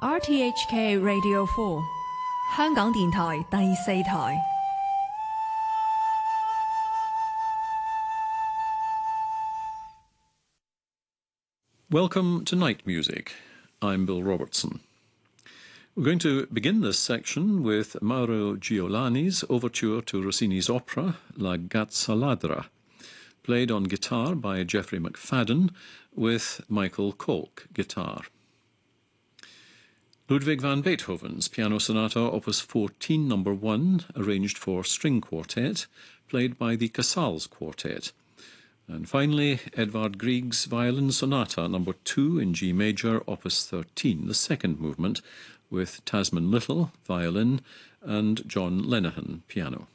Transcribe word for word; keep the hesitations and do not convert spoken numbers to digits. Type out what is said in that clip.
R T H K Radio four 香港電台第四台。 Welcome to Night Music. I'm Bill Robertson. We're going to begin this section with Mauro Giolani's overture to Rossini's opera La Gazza Ladra, played on guitar by Geoffrey McFadden with Michael Kolk guitar. Ludwig van Beethoven's Piano Sonata Opus fourteen, number one, arranged for string quartet, played by the Casals Quartet. And finally, Edvard Grieg's Violin Sonata number two in G major, Opus thirteen, the second movement, with Tasman Little, violin, and John Lenihan, piano.